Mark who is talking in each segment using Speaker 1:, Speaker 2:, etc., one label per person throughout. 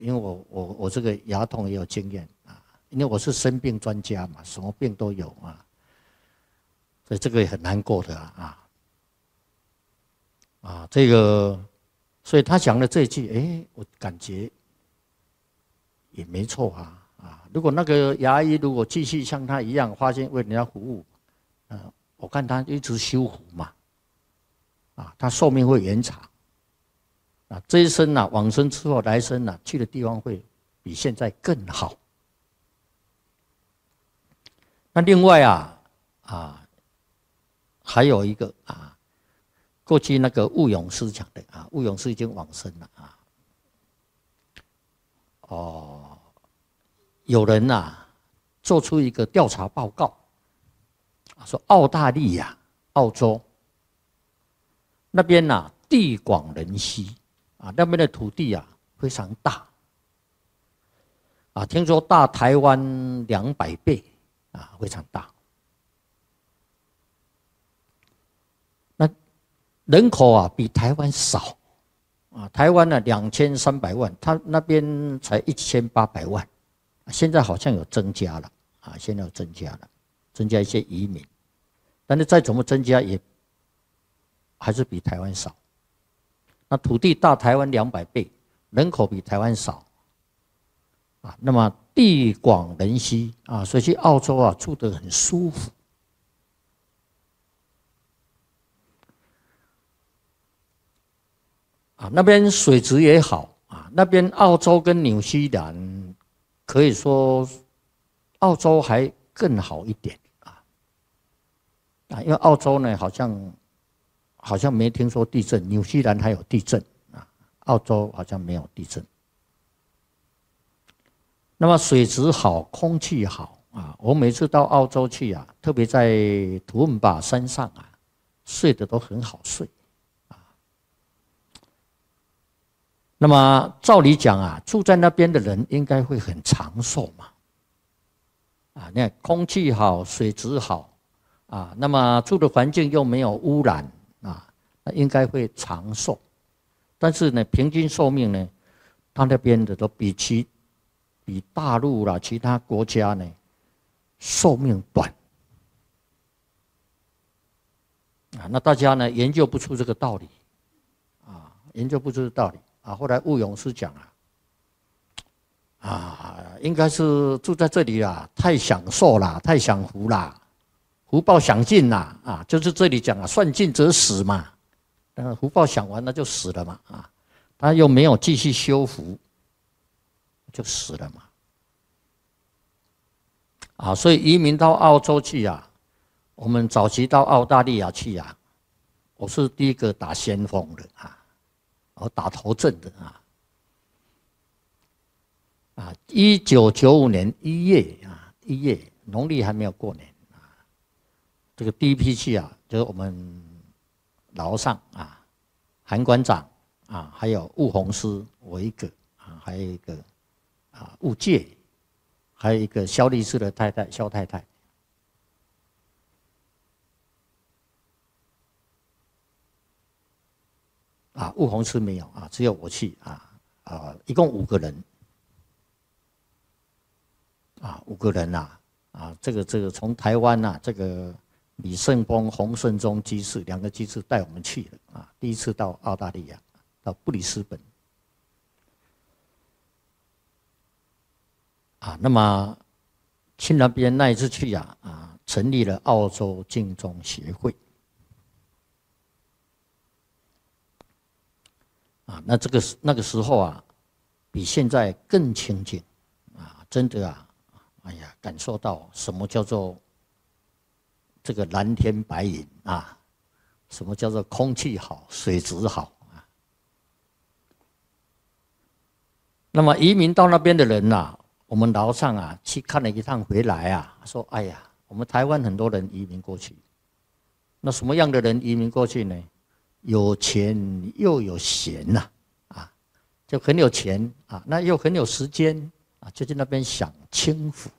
Speaker 1: 因为我这个牙痛也有经验啊，因为我是生病专家嘛，什么病都有啊，所以这个也很难过的这个，所以他讲的这一句，我感觉也没错如果那个牙医如果继续像他一样，发现为人家服务，我看他一直修复嘛，他寿命会延长。这一生往生之后，来生去的地方会比现在更好。那另外还有一个过去那个悟永师讲的悟永师已经往生了有人做出一个调查报告，说澳大利亚、澳洲那边地广人稀那边的土地非常大听说大台湾200倍非常大。那人口比台湾少台湾2300万，他那边才1800万，现在好像有增加了现在有增加了，增加一些移民，但是再怎么增加也还是比台湾少。那土地大台湾200倍，人口比台湾少那么地广人稀所以去澳洲住得很舒服。那边水质也好那边澳洲跟纽西兰可以说澳洲还更好一点因为澳洲呢好像没听说地震，纽西兰还有地震澳洲好像没有地震。那么水质好，空气好我每次到澳洲去特别在图文巴山上睡得都很好睡那么照理讲住在那边的人应该会很长寿嘛你看空气好，水质好那么住的环境又没有污染那应该会长寿。但是呢，平均寿命呢，他那边的都比大陆啦其他国家呢寿命短那大家呢研究不出这个道理研究不出这个道理后来悟永师讲应该是住在这里太享受啦，太享福啦，福报享尽啦就是这里讲算尽则死嘛，福报享完了就死了嘛他又没有继续修福，就死了嘛所以移民到澳洲去我们早期到澳大利亚去我是第一个打先锋的我打头阵的1995年1月农历还没有过年这个第一批去就是我们老上韩馆长还有悟宏师我一个还有一个悟介，还有一个萧律师的太太萧太太悟宏师没有只有我去一共5个人5个人这个从台湾这个李胜峰、洪胜忠居士2个居士带我们去了第一次到澳大利亚，到布里斯本那么去那边那一次去成立了澳洲净宗协会那那个时候比现在更清净真的感受到什么叫做这个蓝天白云什么叫做空气好，水质好那么移民到那边的人我们老上去看了一趟回来说哎呀，我们台湾很多人移民过去，那什么样的人移民过去呢？有钱又有闲就很有钱那又很有时间就在那边享清福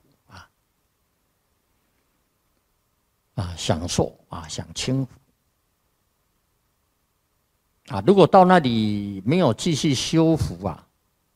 Speaker 1: 享受享清福如果到那里没有继续修福